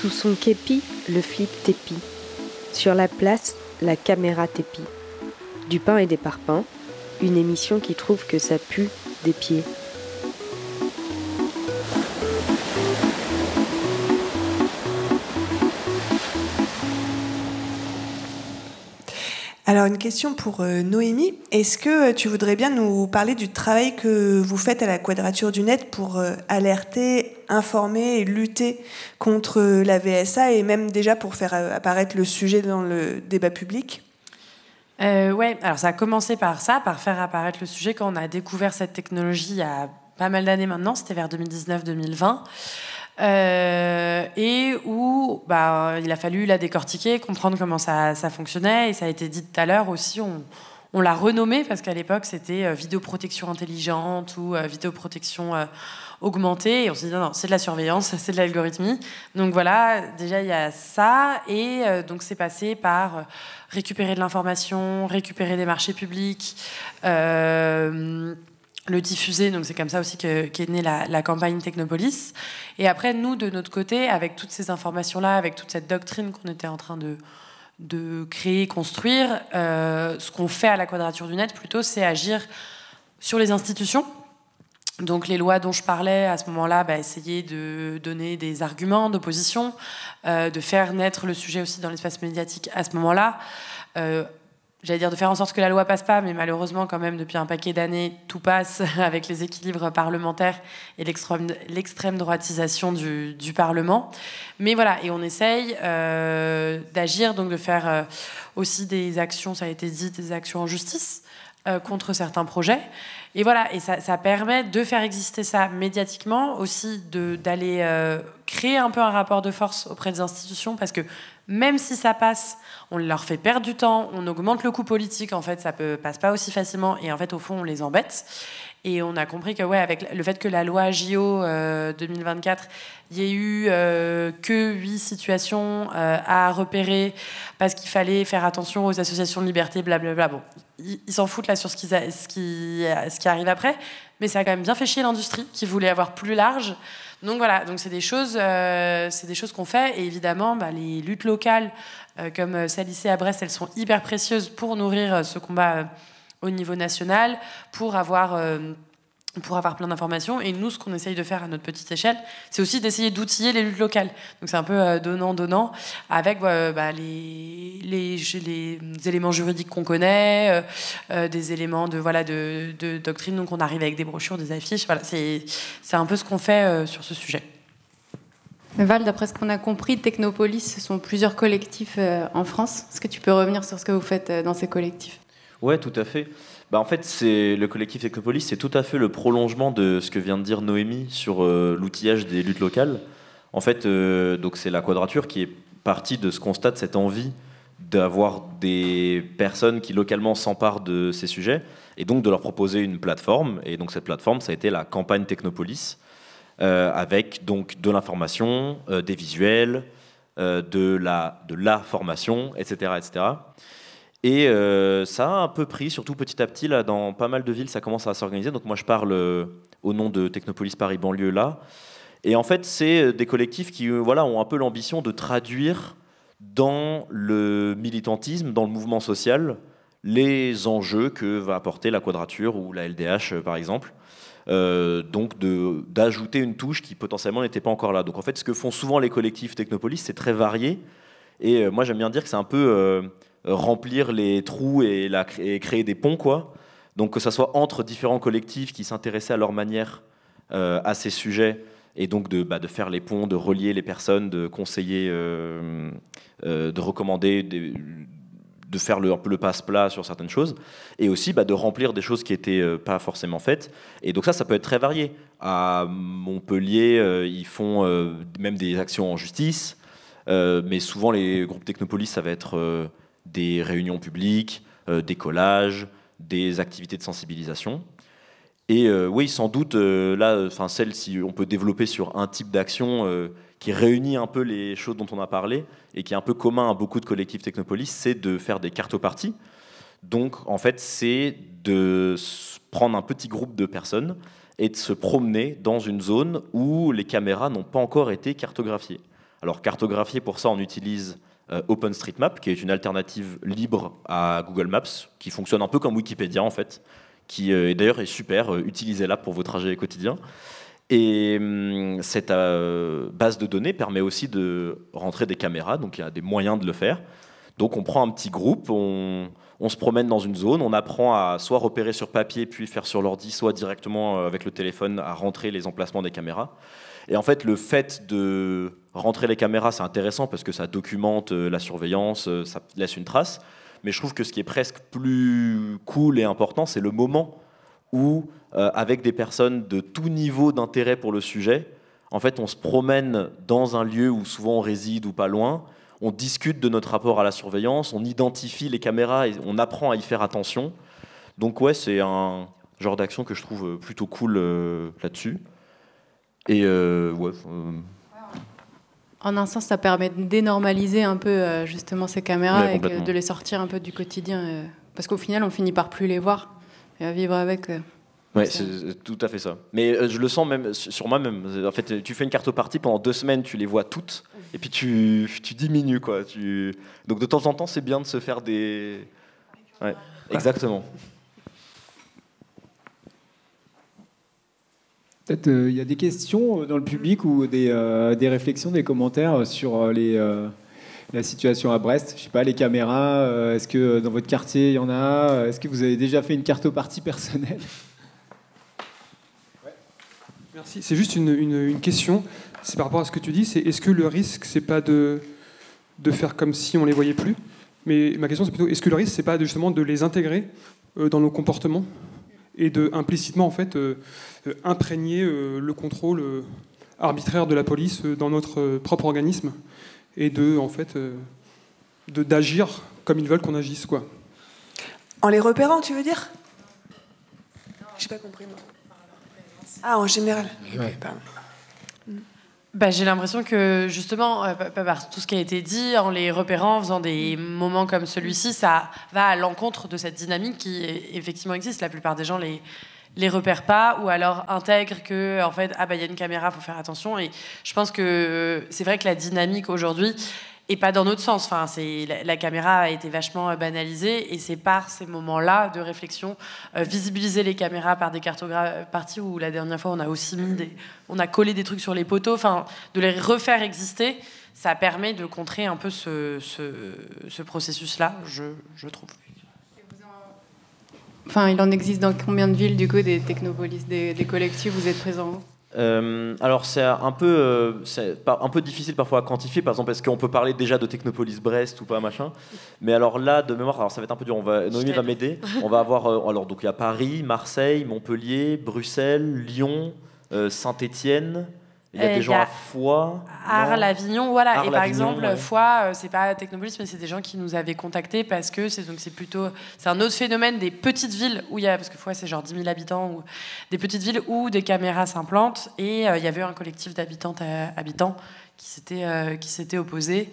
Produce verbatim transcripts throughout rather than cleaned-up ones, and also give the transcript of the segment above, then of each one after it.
Sous son képi, le flip t'épie. Sur la place, la caméra t'épie. Du pain et des parpaings, une émission qui trouve que ça pue des pieds. Alors une question pour euh, Noémie. Est-ce que tu voudrais bien nous parler du travail que vous faites à la Quadrature du Net pour euh, alerter, informer et lutter contre la V S A et même déjà pour faire apparaître le sujet dans le débat public ? Euh, ouais, alors ça a commencé par ça, par faire apparaître le sujet quand on a découvert cette technologie il y a pas mal d'années maintenant, c'était vers deux mille dix-neuf deux mille vingt, euh, et où bah, il a fallu la décortiquer, comprendre comment ça, ça fonctionnait, et ça a été dit tout à l'heure aussi, on, on l'a renommé parce qu'à l'époque c'était euh, vidéoprotection intelligente ou euh, vidéoprotection euh, augmentée, et on s'est dit non, non, c'est de la surveillance, c'est de l'algorithmie. Donc voilà, déjà il y a ça, et euh, donc c'est passé par euh, récupérer de l'information, récupérer des marchés publics, euh, le diffuser, donc c'est comme ça aussi que, qu'est née la, la campagne Technopolis. Et après, nous, de notre côté, avec toutes ces informations-là, avec toute cette doctrine qu'on était en train de, de créer, construire, euh, ce qu'on fait à la Quadrature du Net, plutôt, c'est agir sur les institutions. Donc les lois dont je parlais à ce moment-là, bah, essayer de donner des arguments d'opposition, euh, de faire naître le sujet aussi dans l'espace médiatique à ce moment-là. Euh, j'allais dire de faire en sorte que la loi passe pas, mais malheureusement quand même depuis un paquet d'années, tout passe avec les équilibres parlementaires et l'extrême, l'extrême droitisation du, du Parlement. Mais voilà, et on essaye euh, d'agir, donc de faire euh, aussi des actions, ça a été dit, des actions en justice euh, contre certains projets. Et voilà, et ça, ça permet de faire exister ça médiatiquement, aussi de, d'aller euh, créer un peu un rapport de force auprès des institutions, parce que même si ça passe, on leur fait perdre du temps, on augmente le coût politique, en fait, ça ne passe pas aussi facilement, et en fait, au fond, on les embête. Et on a compris que, ouais, avec le fait que la loi J O euh, deux mille vingt-quatre, il y ait eu euh, que huit situations euh, à repérer parce qu'il fallait faire attention aux associations de liberté, blablabla. Bon, ils, ils s'en foutent là sur ce qui, ce, qui, ce qui arrive après, mais ça a quand même bien fait chier l'industrie qui voulait avoir plus large. Donc voilà, donc c'est des choses, euh, c'est des choses qu'on fait. Et évidemment, bah, les luttes locales, euh, comme celle ici à Brest, elles sont hyper précieuses pour nourrir ce combat euh, au niveau national, pour avoir, euh, pour avoir plein d'informations. Et nous, ce qu'on essaye de faire à notre petite échelle, c'est aussi d'essayer d'outiller les luttes locales. Donc c'est un peu euh, donnant-donnant, avec euh, bah, les, les, les éléments juridiques qu'on connaît, euh, euh, des éléments de, voilà, de, de doctrine. Donc on arrive avec des brochures, des affiches. Voilà, c'est, c'est un peu ce qu'on fait euh, sur ce sujet. Val, d'après ce qu'on a compris, Technopolis, ce sont plusieurs collectifs euh, en France. Est-ce que tu peux revenir sur ce que vous faites euh, dans ces collectifs ? Ouais, tout à fait. Bah, en fait, c'est, le collectif Technopolis, c'est tout à fait le prolongement de ce que vient de dire Noémie sur euh, l'outillage des luttes locales. En fait, euh, donc c'est la Quadrature qui est partie de ce constat, de cette envie d'avoir des personnes qui localement s'emparent de ces sujets, et donc de leur proposer une plateforme. Et donc cette plateforme, ça a été la campagne Technopolis, euh, avec donc de l'information, euh, des visuels, euh, de la, de la formation, et cetera, et cetera. Et euh, ça a un peu pris, surtout petit à petit, là, dans pas mal de villes, ça commence à s'organiser. Donc moi, je parle euh, au nom de Technopolis Paris Banlieue, là. Et en fait, c'est des collectifs qui euh, voilà, ont un peu l'ambition de traduire dans le militantisme, dans le mouvement social, les enjeux que va apporter la Quadrature ou la L D H, euh, par exemple. Euh, donc de, d'ajouter une touche qui potentiellement n'était pas encore là. Donc en fait, ce que font souvent les collectifs Technopolis, c'est très varié. Et euh, moi, j'aime bien dire que c'est un peu... Euh, remplir les trous et, la, et créer des ponts, quoi. Donc que ça soit entre différents collectifs qui s'intéressaient à leur manière euh, à ces sujets, et donc de, bah, de faire les ponts, de relier les personnes, de conseiller, euh, euh, de recommander, de, de faire le, un peu le passe-plat sur certaines choses, et aussi bah, de remplir des choses qui n'étaient euh, pas forcément faites. Et donc ça, ça peut être très varié. À Montpellier, euh, ils font euh, même des actions en justice, euh, mais souvent les groupes Technopolis, ça va être... Euh, des réunions publiques, euh, des collages, des activités de sensibilisation. Et euh, oui, sans doute, euh, là, enfin, celle, si on peut développer sur un type d'action euh, qui réunit un peu les choses dont on a parlé et qui est un peu commun à beaucoup de collectifs Technopolis, c'est de faire des cartoparties. Donc, en fait, c'est de prendre un petit groupe de personnes et de se promener dans une zone où les caméras n'ont pas encore été cartographiées. Alors cartographier, pour ça, on utilise euh, OpenStreetMap, qui est une alternative libre à Google Maps, qui fonctionne un peu comme Wikipédia en fait, qui euh, d'ailleurs est super, euh, utilisez-la pour vos trajets quotidiens. Et hum, cette euh, base de données permet aussi de rentrer des caméras, donc il y a des moyens de le faire. Donc on prend un petit groupe, on, on se promène dans une zone, on apprend à soit repérer sur papier, puis faire sur l'ordi, soit directement avec le téléphone à rentrer les emplacements des caméras. Et en fait, le fait de rentrer les caméras, c'est intéressant parce que ça documente la surveillance, ça laisse une trace. Mais je trouve que ce qui est presque plus cool et important, c'est le moment où, euh, avec des personnes de tout niveau d'intérêt pour le sujet, en fait, on se promène dans un lieu où souvent on réside ou pas loin, on discute de notre rapport à la surveillance, on identifie les caméras et on apprend à y faire attention. Donc ouais, c'est un genre d'action que je trouve plutôt cool euh, là-dessus. Et euh, ouais... Euh... En un sens, ça permet de dénormaliser un peu euh, justement ces caméras Ouais, et que, de les sortir un peu du quotidien. Euh, parce qu'au final, on finit par plus les voir et à vivre avec. Euh, ouais, c'est tout à fait ça. Mais euh, je le sens même sur moi-même. En fait, tu fais une cartopartie, pendant deux semaines, tu les vois toutes, et puis tu, tu diminues, quoi. Tu... Donc de temps en temps, c'est bien de se faire des... Ouais, exactement. Peut-être il euh, y a des questions dans le public ou des, euh, des réflexions, des commentaires sur les, euh, la situation à Brest. Je sais pas, les caméras, euh, est-ce que dans votre quartier il y en a? Est-ce que vous avez déjà fait une cartopartie personnelle? Ouais. Merci. C'est juste une, une, une question. C'est par rapport à ce que tu dis. C'est est-ce que le risque, c'est pas de, de faire comme si on les voyait plus? Mais ma question, c'est plutôt est-ce que le risque, c'est pas de, justement de les intégrer euh, dans nos comportements et de implicitement en fait euh, imprégner euh, le contrôle euh, arbitraire de la police euh, dans notre euh, propre organisme et de en fait euh, de d'agir comme ils veulent qu'on agisse, quoi. En les repérant, tu veux dire? J'ai pas compris moi. Ah, en général. Ouais. Pardon. Bah, j'ai l'impression que justement, euh, par tout ce qui a été dit, en les repérant, en faisant des moments comme celui-ci, ça va à l'encontre de cette dynamique qui effectivement existe. La plupart des gens les les repèrent pas ou alors intègrent que en fait ah bah il y a une caméra, faut faire attention. Et je pense que c'est vrai que la dynamique aujourd'hui et pas dans notre sens. Enfin, c'est la, la caméra a été vachement banalisée et c'est par ces moments-là de réflexion, euh, visibiliser les caméras par des cartographies où la dernière fois on a aussi mis des, on a collé des trucs sur les poteaux, enfin de les refaire exister, ça permet de contrer un peu ce, ce, ce processus-là, je, je trouve. Enfin, il en existe dans combien de villes du coup des technopolis, des, des collectifs, vous êtes présents? Euh, alors c'est un peu, euh, c'est un peu difficile parfois à quantifier, par exemple, est-ce qu'on peut parler déjà de Technopolis Brest ou pas, machin. Mais alors là, de mémoire, alors ça va être un peu dur. On va, Noémie va m'aider. On va avoir, euh, alors donc il y a Paris, Marseille, Montpellier, Bruxelles, Lyon, euh, Saint-Étienne. Il y a euh, des gens à Foix, Arles, Avignon, voilà. Arles, et par Avignon, exemple, ouais. Foix, euh, c'est pas Technopolis, mais c'est des gens qui nous avaient contactés parce que c'est donc c'est plutôt c'est un autre phénomène des petites villes où il y a parce que Foix c'est genre dix mille habitants ou des petites villes où des caméras s'implantent et euh, il y avait un collectif d'habitantes à habitants qui s'était euh, qui s'était opposé.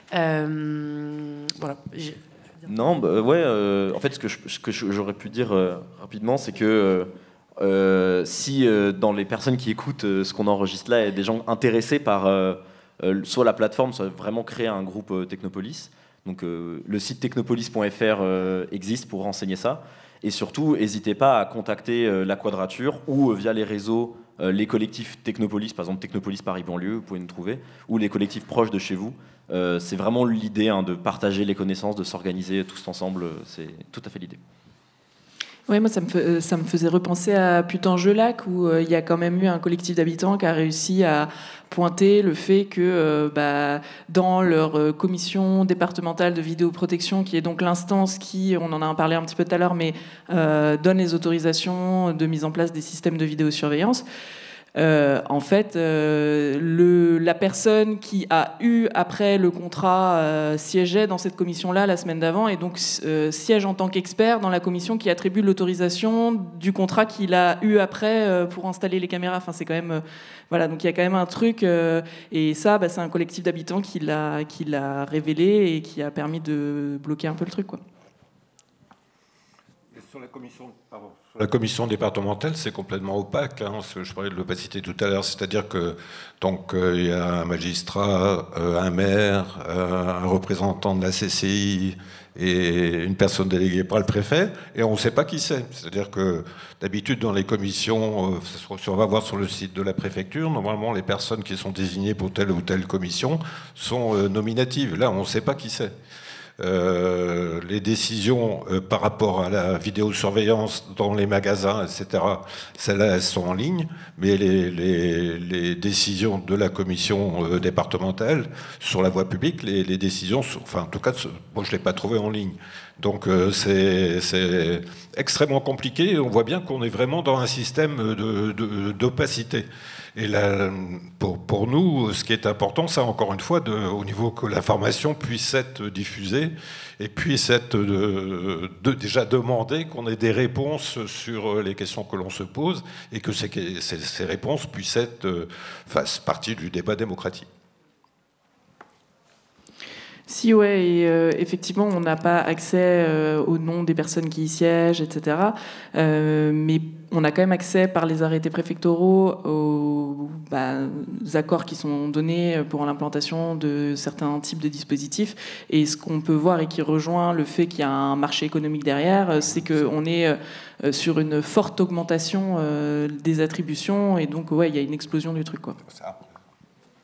Euh, voilà. J'ai... Non, bah, ouais. Euh, en fait, ce que, je, ce que j'aurais pu dire euh, rapidement, c'est que euh, Euh, si euh, dans les personnes qui écoutent euh, ce qu'on enregistre là, il y a des gens intéressés par euh, euh, soit la plateforme, soit vraiment créer un groupe euh, Technopolis. Donc euh, le site technopolis point f r euh, existe pour renseigner ça. Et surtout, n'hésitez pas à contacter euh, la Quadrature ou euh, via les réseaux, euh, les collectifs Technopolis, par exemple Technopolis Paris Banlieue, vous pouvez nous trouver, ou les collectifs proches de chez vous. Euh, c'est vraiment l'idée hein, de partager les connaissances, de s'organiser tous ensemble. C'est tout à fait l'idée. Oui, moi, ça me, fait, ça me faisait repenser à Putanjeu-Lac, où euh, il y a quand même eu un collectif d'habitants qui a réussi à pointer le fait que euh, bah, dans leur euh, commission départementale de vidéoprotection, qui est donc l'instance qui, on en a parlé un petit peu tout à l'heure, mais euh, donne les autorisations de mise en place des systèmes de vidéosurveillance, Euh, en fait, euh, le, la personne qui a eu après le contrat euh, siégeait dans cette commission-là la semaine d'avant et donc euh, siège en tant qu'expert dans la commission qui attribue l'autorisation du contrat qu'il a eu après euh, pour installer les caméras. Enfin, c'est quand même euh, voilà. Donc il y a quand même un truc euh, et ça, bah, c'est un collectif d'habitants qui l'a qui l'a révélé et qui a permis de bloquer un peu le truc, quoi. Sur la commission, pardon, sur la commission départementale, c'est complètement opaque. Hein, je parlais de l'opacité tout à l'heure, c'est-à-dire que donc euh, il y a un magistrat, euh, un maire, euh, un représentant de la C C I et une personne déléguée par le préfet, et on ne sait pas qui c'est. C'est-à-dire que d'habitude dans les commissions, euh, si on va voir sur le site de la préfecture, normalement les personnes qui sont désignées pour telle ou telle commission sont euh, nominatives. Là, on ne sait pas qui c'est. Euh, les décisions euh, par rapport à la vidéosurveillance dans les magasins, et cetera, celles-là, elles sont en ligne, mais les, les, les décisions de la commission euh, départementale sur la voie publique, les, les décisions, sont, enfin en tout cas, moi je ne l'ai pas trouvé en ligne. Donc euh, c'est, c'est extrêmement compliqué, et on voit bien qu'on est vraiment dans un système de, de, d'opacité. Et là, pour, pour nous, ce qui est important, c'est encore une fois, de, au niveau que l'information puisse être diffusée et puisse être de, de, déjà demandée, qu'on ait des réponses sur les questions que l'on se pose et que ces, ces, ces réponses puissent être, fassent partie du débat démocratique. Si, ouais, et euh, effectivement, on n'a pas accès euh, au nom des personnes qui y siègent, et cetera. Euh, mais on a quand même accès par les arrêtés préfectoraux aux, bah, aux accords qui sont donnés pour l'implantation de certains types de dispositifs. Et ce qu'on peut voir et qui rejoint le fait qu'il y a un marché économique derrière, c'est qu'on est sur une forte augmentation des attributions. Et donc, ouais, il y a une explosion du truc, quoi. Ça.